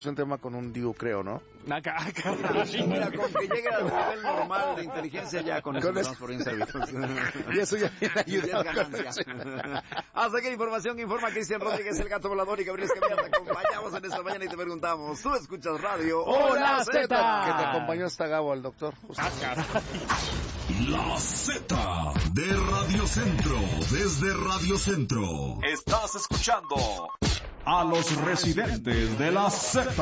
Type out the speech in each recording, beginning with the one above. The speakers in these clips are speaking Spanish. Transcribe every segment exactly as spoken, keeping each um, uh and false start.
un tema con un Diu, creo, ¿no? Acá, acá. Mira, con que llegue al nivel normal de inteligencia ya con, con eso nos por bien servidos. Y eso ya viene ayudado. Ya es ganancia. Hasta aquí la información que informa Cristian Rodríguez, el Gato Volador y Gabriel Escamilla. Te acompañamos en esta mañana y te preguntamos, ¿tú escuchas radio? ¡Hola, Z! Que te acompañó hasta Gabo, el doctor. La Z de Radio Centro, desde Radio Centro. Estás escuchando a los residentes de la Z.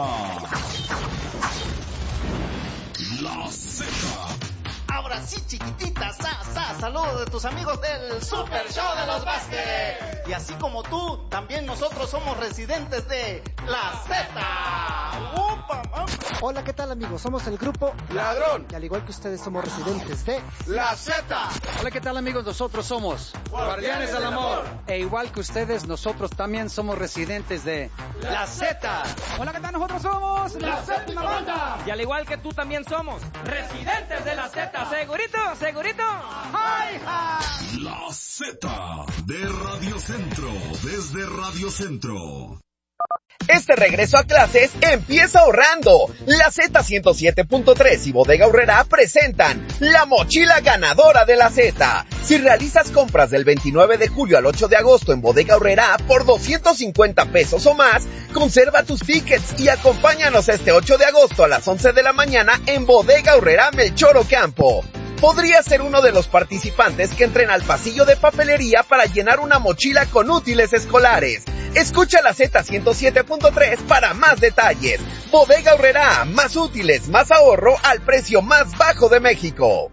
La Z. Ahora sí, chiquitita, sa, sa, saludos de tus amigos del Super Show de los Vázquez. Y así como tú, también nosotros somos residentes de la Z. ¡Upa, mamá! Hola, ¿qué tal, amigos? Somos el grupo Ladrón. Y al igual que ustedes somos residentes de la Z. Hola, ¿qué tal, amigos? Nosotros somos Guardianes del Amor. E igual que ustedes, nosotros también somos residentes de la Z. Hola, ¿qué tal? Nosotros somos la Séptima Banda. Y al igual que tú también somos residentes de la Z. ¿Segurito? ¿Segurito? ¡Ay, ja! La Z de Radio Centro, desde Radio Centro. Este regreso a clases empieza ahorrando. La Z ciento siete punto tres y Bodega Aurrerá presentan la mochila ganadora de la Z. Si realizas compras del veintinueve de julio al ocho de agosto en Bodega Aurrerá por doscientos cincuenta pesos o más, conserva tus tickets y acompáñanos este ocho de agosto a las once de la mañana en Bodega Aurrerá Melchor Ocampo. Podrías ser uno de los participantes que entren al pasillo de papelería para llenar una mochila con útiles escolares. Escucha la Z ciento siete punto tres para más detalles. Bodega Aurrerá, más útiles, más ahorro al precio más bajo de México.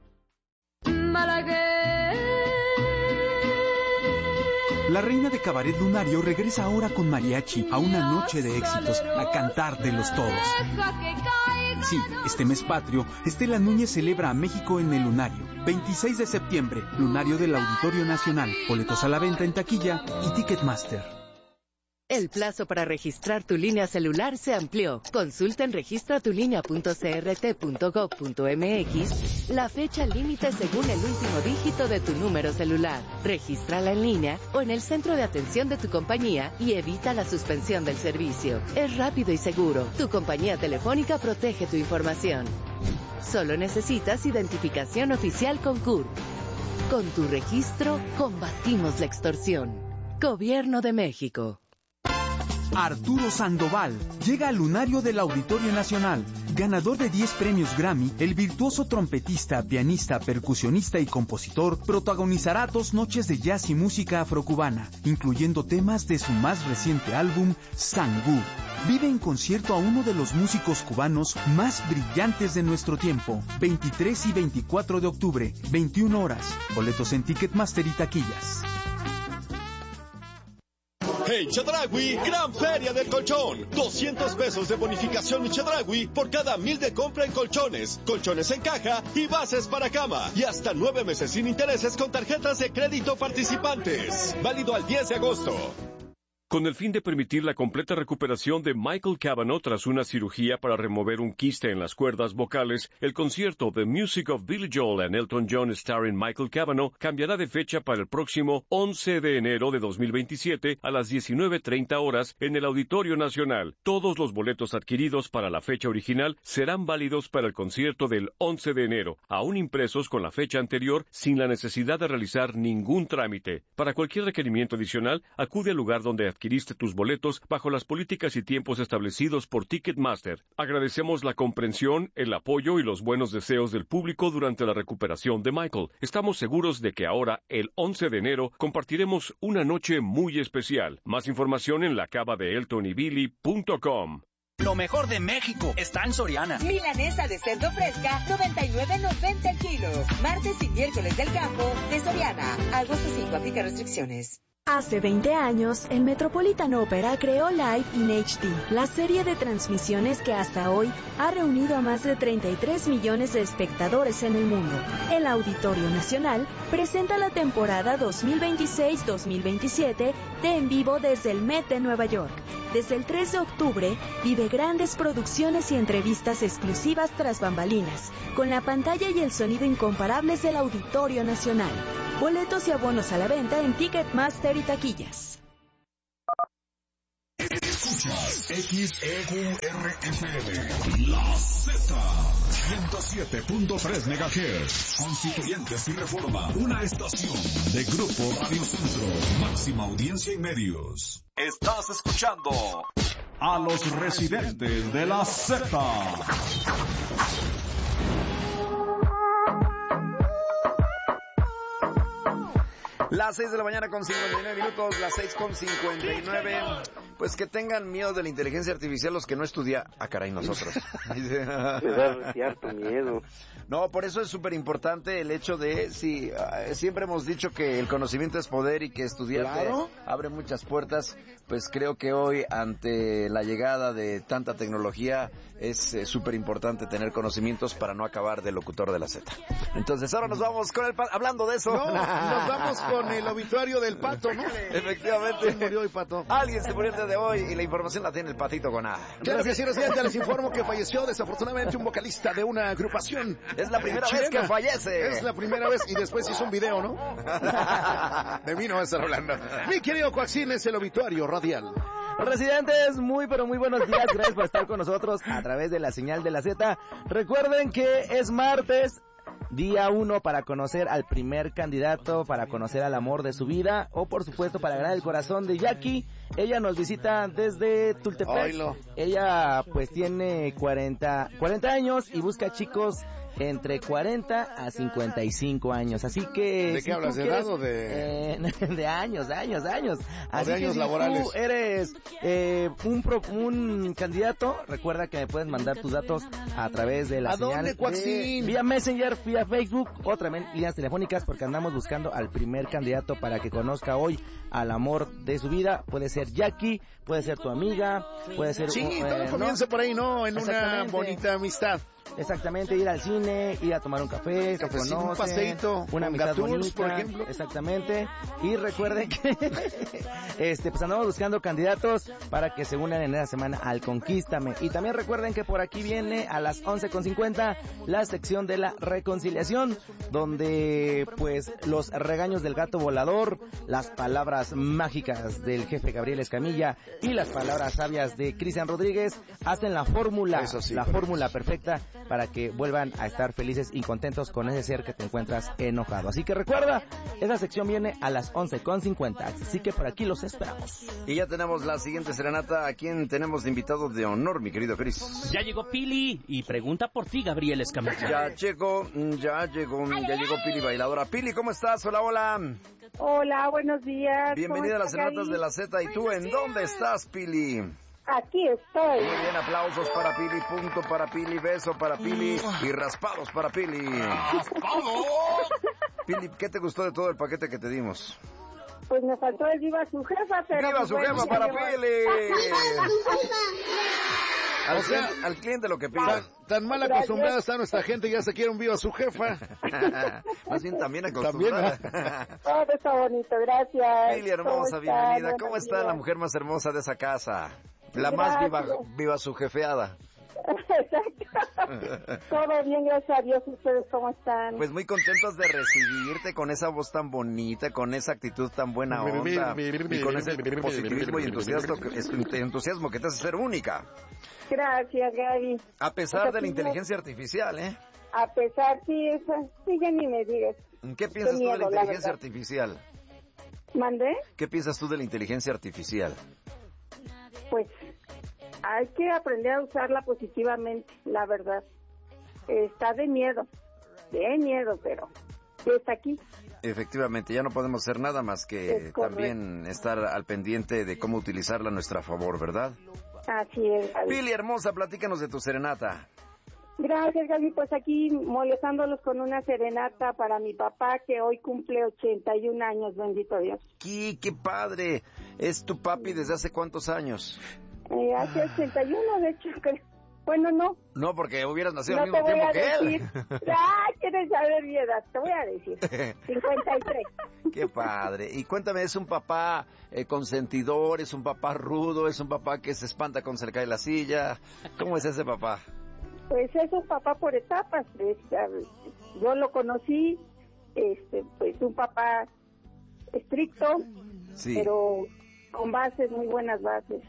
La reina de Cabaret Lunario regresa ahora con mariachi a una noche de éxitos, a cantar de los todos. Sí, este mes patrio, Estela Núñez celebra a México en el Lunario. veintiséis de septiembre, Lunario del Auditorio Nacional. Boletos a la venta en taquilla y Ticketmaster. El plazo para registrar tu línea celular se amplió. Consulta en registra tu línea punto c r t punto gov punto m x la fecha límite según el último dígito de tu número celular. Regístrala en línea o en el centro de atención de tu compañía y evita la suspensión del servicio. Es rápido y seguro. Tu compañía telefónica protege tu información. Solo necesitas identificación oficial con C U R. Con tu registro, combatimos la extorsión. Gobierno de México. Arturo Sandoval llega al Lunario del Auditorio Nacional. Ganador de diez premios Grammy, el virtuoso trompetista, pianista, percusionista y compositor protagonizará dos noches de jazz y música afrocubana, incluyendo temas de su más reciente álbum, Sangú. Vive en concierto a uno de los músicos cubanos más brillantes de nuestro tiempo. veintitrés y veinticuatro de octubre, veintiuna horas. Boletos en Ticketmaster y taquillas. En Chedraui, gran feria del colchón. doscientos pesos de bonificación en Chedraui por cada mil de compra en colchones, colchones en caja y bases para cama. Y hasta nueve meses sin intereses con tarjetas de crédito participantes. Válido al diez de agosto. Con el fin de permitir la completa recuperación de Michael Cavanaugh tras una cirugía para remover un quiste en las cuerdas vocales, el concierto The Music of Billy Joel and Elton John starring Michael Cavanaugh cambiará de fecha para el próximo once de enero de dos mil veintisiete a las diecinueve treinta horas en el Auditorio Nacional. Todos los boletos adquiridos para la fecha original serán válidos para el concierto del once de enero, aún impresos con la fecha anterior sin la necesidad de realizar ningún trámite. Para cualquier requerimiento adicional, acude al lugar donde adquiriste tus boletos bajo las políticas y tiempos establecidos por Ticketmaster. Agradecemos la comprensión, el apoyo y los buenos deseos del público durante la recuperación de Michael. Estamos seguros de que ahora, el once de enero, compartiremos una noche muy especial. Más información en la cava de elton y billy punto com. Lo mejor de México está en Soriana. Milanesa de cerdo fresca, noventa y nueve noventa el kilo. Martes y miércoles del campo de Soriana. Agosto cinco, aplica restricciones. Hace veinte años, el Metropolitan Opera creó Live in H D, la serie de transmisiones que hasta hoy ha reunido a más de treinta y tres millones de espectadores en el mundo. El Auditorio Nacional presenta la temporada dos mil veintiséis dos mil veintisiete de En Vivo desde el Met de Nueva York. Desde el tres de octubre, vive grandes producciones y entrevistas exclusivas tras bambalinas, con la pantalla y el sonido incomparables del Auditorio Nacional. Boletos y abonos a la venta en Ticketmaster y taquillas. Escuchas X E U R F M. La Z. ciento siete punto tres megahertz. Constituyentes y Reforma. Una estación de Grupo Radio Centro. Máxima audiencia en medios. Estás escuchando a los residentes de la Z. Las seis de la mañana con cincuenta y nueve minutos, las seis con cincuenta y nueve. Pues que tengan miedo de la inteligencia artificial los que no estudian. Ah, caray, nosotros. Me da cierto miedo. No, por eso es súper importante el hecho de, sí, uh, siempre hemos dicho que el conocimiento es poder y que estudiar ¿Claro? abre muchas puertas. Pues creo que hoy, ante la llegada de tanta tecnología, es eh, súper importante tener conocimientos para no acabar de locutor de la Z. Entonces, ahora nos vamos con el pato. Hablando de eso. No, nos vamos con el obituario del pato, ¿no? Efectivamente. ¿Quién murió hoy, Pato? Alguien se murió el día de hoy y la información la tiene el Patito con A. Claro que sí, residente, les informo que falleció desafortunadamente un vocalista de una agrupación. Es la primera chilena. vez que fallece. Es la primera vez y después hizo un video, ¿no? De mí no va a estar hablando. Mi querido Coaxín, es el obituario radial. Residentes, muy pero muy buenos días, gracias por estar con nosotros a través de la señal de la Z. Recuerden que es martes, día uno para conocer al primer candidato, para conocer al amor de su vida, o por supuesto para ganar el corazón de Jackie. Ella nos visita desde Tultepec. Oilo. Ella pues tiene cuarenta, cuarenta años y busca chicos entre cuarenta a cincuenta y cinco años, así que... ¿De si qué hablas? ¿De edad o de...? Eh, de años, de años, de años. Así de años que si laborales. tú eres eh, un, pro, un candidato, recuerda que me puedes mandar tus datos a través de la ¿A señal dónde, Coaxín? Vía Messenger, vía Facebook, o también líneas telefónicas, porque andamos buscando al primer candidato para que conozca hoy al amor de su vida. Puede ser Jackie, puede ser tu amiga, puede ser... Sí, eh, todo ¿no? comienza por ahí, ¿no? En una bonita amistad. Exactamente, ir al cine, ir a tomar un café, se conocen, un paseíto, una un amistad Gaturs, bonita, por ejemplo. Exactamente, y recuerden que este pues andamos buscando candidatos para que se unan en esa semana al Conquístame. Y también recuerden que por aquí viene a las once con cincuenta la sección de la reconciliación, donde pues los regaños del gato volador, las palabras mágicas del jefe Gabriel Escamilla y las palabras sabias de Cristian Rodríguez hacen la fórmula, sí, la fórmula perfecta para que vuelvan a estar felices y contentos con ese ser que te encuentras enojado. Así que recuerda, esa sección viene a las once con cincuenta, así que por aquí los esperamos. Y ya tenemos la siguiente serenata. ¿A quién tenemos de invitado de honor, mi querido Cris? Ya llegó Pili y pregunta por ti, Gabriel Escamilla. Ya llegó, ya llegó, ya llegó Pili bailadora. Pili, ¿cómo estás? Hola, hola. Hola, buenos días. Bienvenida a las serenatas de la Z. ¿Y tú en dónde estás, Pili? Aquí estoy. Muy bien, aplausos para Pili, punto para Pili, beso para Pili y raspados para Pili. ¡Raspados! Pili, ¿qué te gustó de todo el paquete que te dimos? Pues me faltó el viva su jefa, pero... ¡Viva su jefa para Pili! Al, O sea, cliente, al cliente lo que pida. Tan, tan mal acostumbrada está nuestra gente, ya se quiere un viva su jefa. Más bien también acostumbrada. Todo está bonito, gracias. Pili, hermosa, bienvenida. ¿Cómo está días. La mujer más hermosa de esa casa? La gracias. Más viva, viva su jefeada. Exacto. Todo bien, gracias a Dios. ¿Ustedes cómo están? Pues muy contentos de recibirte con esa voz tan bonita, con esa actitud tan buena onda y con ese positivismo y entusiasmo, entusiasmo que te hace ser única. Gracias, Gaby. A pesar de la inteligencia artificial, ¿eh? A pesar, sí, esa, sí, ya ni me digas. ¿Qué piensas tú de la inteligencia artificial? ¿Mandé? ¿Qué piensas tú de la inteligencia artificial? Pues hay que aprender a usarla positivamente, la verdad. Está de miedo, de miedo, pero está aquí. Efectivamente, ya no podemos hacer nada más que también estar al pendiente de cómo utilizarla a nuestro favor, ¿verdad? Así es, Gaby. Pili, hermosa, platícanos de tu serenata. Gracias, Gaby. Pues aquí molestándolos con una serenata para mi papá, que hoy cumple ochenta y un años, bendito Dios. ¡Qué, qué padre! ¿Es tu papi desde hace cuántos años? Eh, hace ochenta y uno, de hecho, creo. Bueno, no. No, porque hubieras nacido no al mismo tiempo que decir. él. Ah, ¿quieres saber mi edad? Te voy a decir. cincuenta y tres. Qué padre. Y cuéntame, ¿es un papá eh, consentidor? ¿Es un papá rudo? ¿Es un papá que se espanta cuando se le cae la silla? ¿Cómo es ese papá? Pues es un papá por etapas. Yo lo conocí, este, pues un papá estricto, sí, pero con bases, muy buenas bases.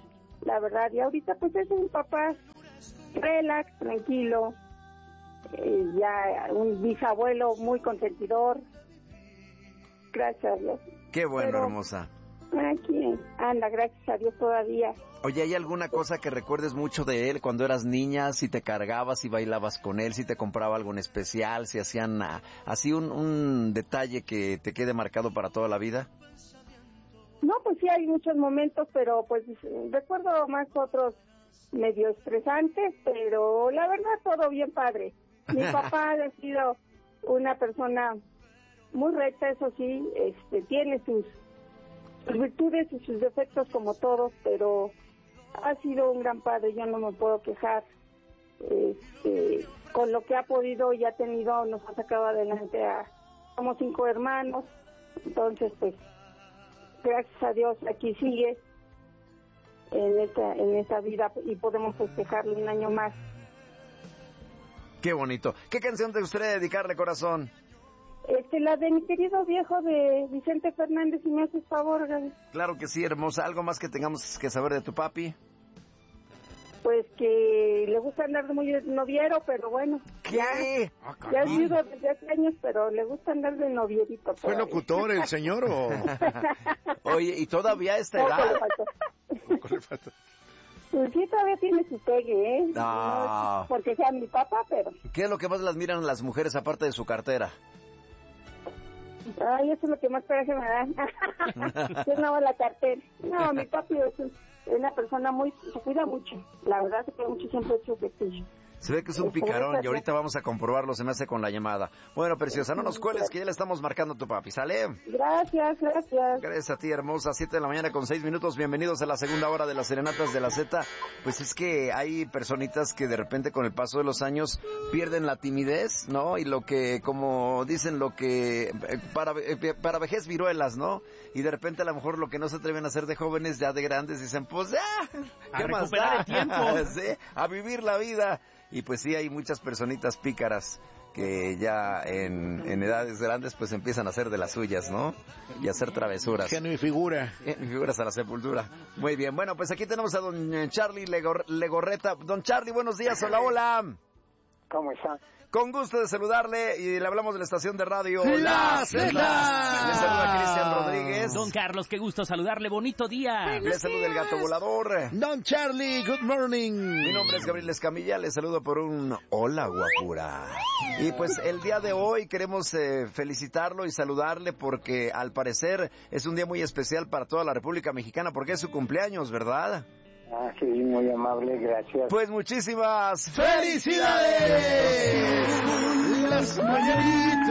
la verdad. Y ahorita pues es un papá relax, tranquilo, eh, ya un bisabuelo muy consentidor. Gracias a Dios. Qué bueno, Pero, hermosa. Aquí anda, gracias a Dios todavía. Oye, ¿hay alguna cosa que recuerdes mucho de él cuando eras niña? Si te cargabas, si bailabas con él, si te compraba algo en especial, si hacían uh, así un, un detalle que te quede marcado para toda la vida. No, pues sí hay muchos momentos, pero pues recuerdo más otros medio estresantes, pero la verdad todo bien padre. Mi papá ha sido una persona muy recta, eso sí, este, tiene sus, sus virtudes y sus defectos como todos, pero ha sido un gran padre, yo no me puedo quejar. Este, con lo que ha podido y ha tenido, nos ha sacado adelante a, somos cinco hermanos, entonces pues gracias a Dios aquí sigue en esta, en esta vida y podemos festejarle un año más. Qué bonito. ¿Qué canción te gustaría dedicarle, corazón? Este, la de mi querido viejo de Vicente Fernández, si me haces favor, Gaby. Claro que sí, hermosa. ¿Algo más que tengamos que saber de tu papi? Pues que le gusta andar de muy noviero, pero bueno. ¿Qué? Ya, ya es viudo desde hace años, pero le gusta andar de novierito. ¿Fue locutor el señor o...? Oye, ¿y todavía a esta edad? Poco le faltó. Poco le faltó. Pues sí, todavía tiene su pegue, ¿eh? No. No, porque sea mi papá, pero... ¿Qué es lo que más le admiran las mujeres aparte de su cartera? Ay, eso es lo que más coraje me da. Yo no, la cartera. No, mi papi es una persona muy... se cuida mucho. La verdad se cuida mucho, siempre ha hecho ejercicio. Se ve que es un picarón y ahorita vamos a comprobarlo, se me hace con la llamada. Bueno, preciosa, no nos cueles que ya le estamos marcando a tu papi, ¿sale? Gracias, gracias. Gracias a ti, hermosa. Siete de la mañana con seis minutos. Bienvenidos a la segunda hora de las Serenatas de la Z. Pues es que hay personitas que de repente con el paso de los años pierden la timidez, ¿no? Y lo que, como dicen, lo que... para, para vejez viruelas, ¿no? Y de repente a lo mejor lo que no se atreven a hacer de jóvenes, ya de grandes, dicen, pues ya, ¿qué a más recuperar da? el tiempo. Sí, a vivir la vida. Y pues sí, hay muchas personitas pícaras que ya en, en edades grandes pues empiezan a hacer de las suyas, ¿no? Y a hacer travesuras. Genio y figura. Genio y figuras a la sepultura. Muy bien, bueno, pues aquí tenemos a don Charlie Legor- Legorreta. Don Charlie, buenos días, hola, hola. ¿Cómo está? Con gusto de saludarle y le hablamos de la estación de radio La Z. Le saluda Cristian Rodríguez. Don Carlos, qué gusto saludarle, bonito día. Le saluda el gato volador. Don Charlie, good morning. Mi nombre es Gabriel Escamilla, le saludo por un hola guapura. Y pues el día de hoy queremos eh, felicitarlo y saludarle porque al parecer es un día muy especial para toda la República Mexicana porque es su cumpleaños, ¿verdad? Ah, sí, muy amable, gracias. Pues muchísimas ¡felicidades! Las mañanitas